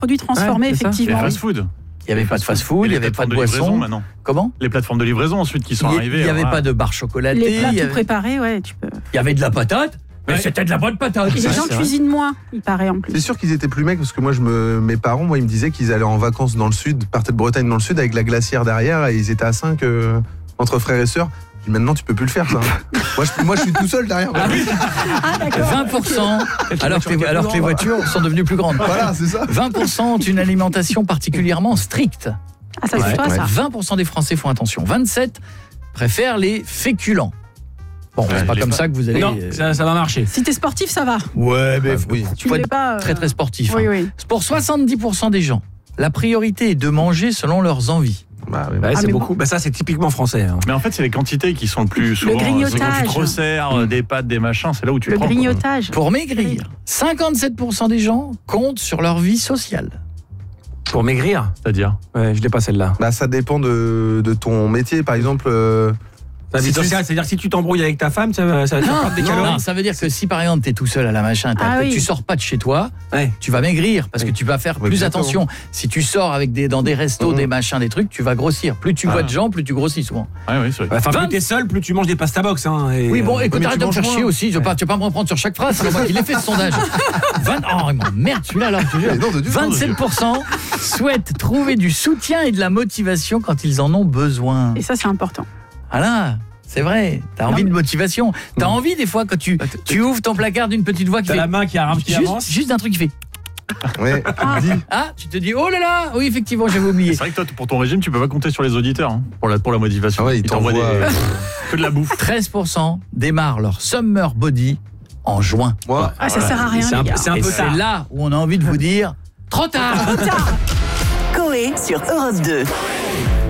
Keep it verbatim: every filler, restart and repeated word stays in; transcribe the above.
Produits transformés, Ouais, c'est ça. effectivement. Les fast-food. Il n'y avait pas de fast-food, il n'y avait pas de boisson. Maintenant. Comment ? Les plateformes de livraison ensuite qui sont Il arrivées. n'y avait alors, pas de barre chocolatée. Les plats il y tout avait- préparés, ouais, tu peux. Il y avait de la patate, mais Ouais. c'était de la bonne patate. Et les Ouais, gens c'est vrai. cuisinent moins, il paraît en plus. C'est sûr qu'ils étaient plus mecs parce que moi, je me, mes parents, moi, ils me disaient qu'ils allaient en vacances dans le sud, partaient de Bretagne dans le sud avec la glacière derrière et ils étaient à cinq euh, entre frères et sœurs. Je dis, maintenant, tu peux plus le faire, ça. moi, je, moi, je suis tout seul derrière. Ah, d'accord. vingt pour cent, alors que, les, alors que les voitures sont devenues plus grandes. Voilà, c'est ça. vingt pour cent ont une alimentation particulièrement stricte. Ah, ça, c'est Ouais, toi, ouais. ça. vingt pour cent des Français font attention. vingt-sept préfèrent les féculents. Bon, Ouais, c'est pas j'ai comme pas- ça que vous allez... Non, euh, ça, ça va marcher. Si t'es sportif, ça va. Ouais, mais Ah, oui. Tu faut l'es être pas. euh, très très sportif. Oui, hein. oui. Pour soixante-dix pour cent des gens, la priorité est de manger selon leurs envies. Bah, oui, Ouais, Ah, c'est mais beaucoup. Bah, ça, c'est typiquement français. hein. Mais en fait, c'est les quantités qui sont le plus souvent. grignotage. C'est quand tu te resserres euh, des pâtes, des machins, c'est là où tu Le prends. quoi. grignotage. Pour maigrir, cinquante-sept pour cent des gens comptent sur leur vie sociale. Pour maigrir. C'est-à-dire. Ouais, je l'ai pas celle-là. Bah, ça dépend de, de ton métier. Par exemple, euh, La vie Si tu- sociale, c'est-à-dire que si tu t'embrouilles avec ta femme, ça va, ça va te faire perdre des Non, calories. non, ça veut dire que si par exemple t'es tout seul à la machin, t'as- Ah oui. tu sors pas de chez toi, Ouais. tu vas maigrir parce que tu vas faire Oui, plus exactement. attention. Si tu sors avec des dans des restos, Mhm. des machins, des trucs, tu vas grossir. Plus tu Ah. vois de gens, plus tu grossis souvent. Ouais, oui, c'est vrai. Enfin, vingt- plus t'es seul, plus tu manges des pasta box. Hein, et, Oui, bon, euh, écoute, mais arrête tu de me faire manges chier moins. aussi. Tu vas pas, tu vas pas me reprendre sur chaque phrase. C'est moi qui l'ai fait ce sondage. vingt Oh, il m'emmerde celui-là alors. je te jure. Mais non, de Dieu, non, de Dieu. vingt-sept pour cent souhaitent trouver du soutien et de la motivation quand ils en ont besoin. Et ça, c'est important. Voilà, c'est vrai. T'as envie de motivation. T'as envie des fois quand tu, tu ouvres ton placard d'une petite voix qui T'as fait la main qui, arrache, qui avance. juste, juste d'un truc qui fait. ouais, Ah. dis. Ah, tu te dis oh là là, oui effectivement j'avais oublié. C'est vrai que toi, pour ton régime, tu peux pas compter sur les auditeurs hein, pour, la, pour la motivation. Ah ouais, ils t'envoient t'envoient, des- euh, que de la bouffe. treize pour cent démarrent leur summer body en juin. Moi, Ah, ça sert à rien, C'est un, les gars. c'est un Et peu c'est tard. là où on a envie de vous dire trop tard. Trop tard. Coé sur Europe deux.